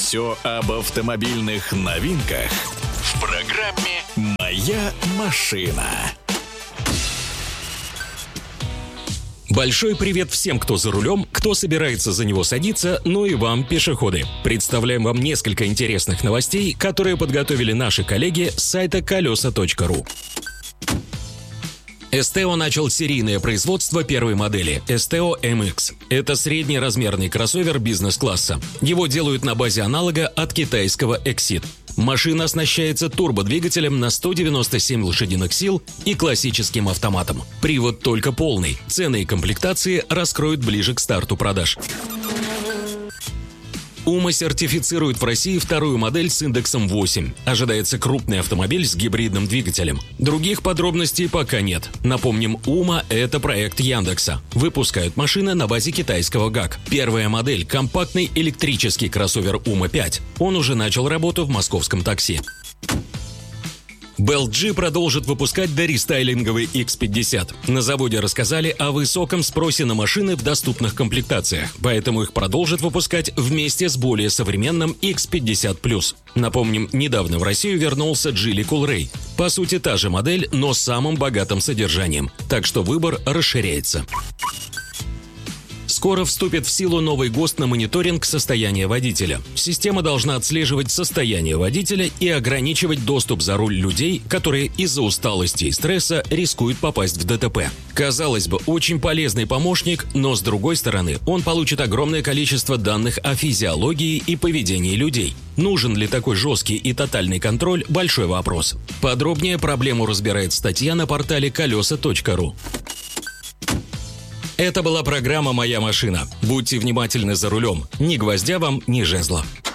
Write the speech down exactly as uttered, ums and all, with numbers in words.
Все об автомобильных новинках в программе «Моя машина». Большой привет всем, кто за рулем, кто собирается за него садиться, ну и вам, пешеходы. Представляем вам несколько интересных новостей, которые подготовили наши коллеги с сайта колеса точка ру. эс тэ о начал серийное производство первой модели – эс тэ о эм икс. Это среднеразмерный кроссовер бизнес-класса. Его делают на базе аналога от китайского Exit. Машина оснащается турбодвигателем на сто девяносто семь лошадиных сил и классическим автоматом. Привод только полный. Цены и комплектации раскроют ближе к старту продаж. Ума сертифицирует в России вторую модель с индексом восемь. Ожидается крупный автомобиль с гибридным двигателем. Других подробностей пока нет. Напомним, Ума – это проект Яндекса. Выпускают машины на базе китайского гак. Первая модель – компактный электрический кроссовер Ума пять. Он уже начал работу в московском такси. бэ эл джи продолжит выпускать дорестайлинговый икс пятьдесят. На заводе рассказали о высоком спросе на машины в доступных комплектациях, поэтому их продолжат выпускать вместе с более современным икс пятьдесят плюс. Напомним, недавно в Россию вернулся Geely Coolray. По сути, та же модель, но с самым богатым содержанием, так что выбор расширяется. Скоро вступит в силу новый ГОСТ на мониторинг состояния водителя. Система должна отслеживать состояние водителя и ограничивать доступ за руль людей, которые из-за усталости и стресса рискуют попасть в дэ тэ пэ. Казалось бы, очень полезный помощник, но с другой стороны, он получит огромное количество данных о физиологии и поведении людей. Нужен ли такой жесткий и тотальный контроль – большой вопрос. Подробнее проблему разбирает статья на портале колеса точка ру. Это была программа «Моя машина». Будьте внимательны за рулем. Ни гвоздя вам, ни жезла.